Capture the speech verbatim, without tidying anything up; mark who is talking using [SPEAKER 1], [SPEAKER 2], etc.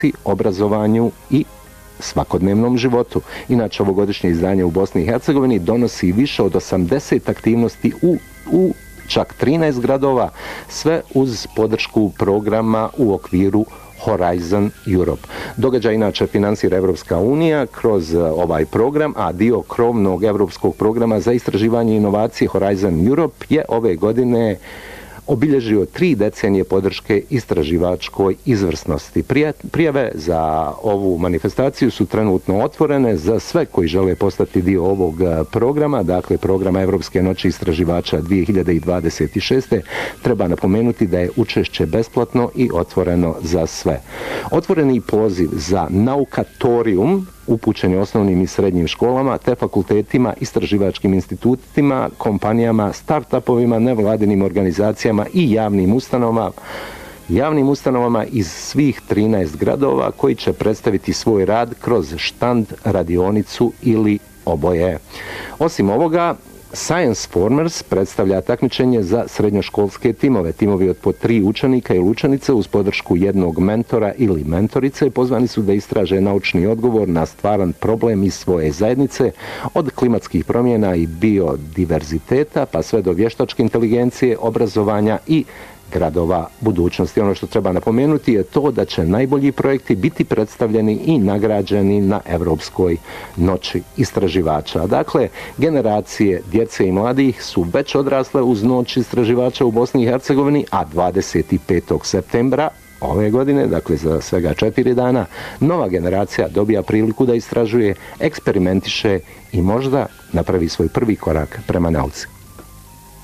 [SPEAKER 1] obrazovanju i svakodnevnom životu. Inače, ovogodišnje izdanje u Bosni i Hercegovini donosi više od osamdeset aktivnosti u, u čak trinaest gradova, sve uz podršku programa u okviru Horizon Europe. Događaj inače finansira Evropska unija kroz ovaj program, a dio krovnog evropskog programa za istraživanje i inovacije Horizon Europe je ove godine obilježio tri decenije podrške istraživačkoj izvrsnosti. Prijave za ovu manifestaciju su trenutno otvorene za sve koji žele postati dio ovog programa, dakle programa Evropske noći istraživača dvije hiljade dvadeset šeste. Treba napomenuti da je učešće besplatno i otvoreno za sve. Otvoreni poziv za Naukatorium upućen je osnovnim i srednjim školama, te fakultetima, istraživačkim institutima, kompanijama, start-upovima, nevladinim organizacijama i javnim ustanovama, javnim ustanovama iz svih trinaest gradova koji će predstaviti svoj rad kroz štand, radionicu ili oboje. Osim ovoga, Science Formers predstavlja takmičenje za srednjoškolske timove. Timovi od po tri učenika ili učenice uz podršku jednog mentora ili mentorice pozvani su da istraže naučni odgovor na stvaran problem iz svoje zajednice, od klimatskih promjena i biodiverziteta pa sve do vještačke inteligencije, obrazovanja i gradova budućnosti. Ono što treba napomenuti je to da će najbolji projekti biti predstavljeni i nagrađeni na Evropskoj noći istraživača. Dakle, generacije djece i mladih su već odrasle uz noć istraživača u Bosni i Hercegovini, a dvadeset petog septembra ove godine, dakle za svega četiri dana, nova generacija dobija priliku da istražuje, eksperimentiše i možda napravi svoj prvi korak prema nauci.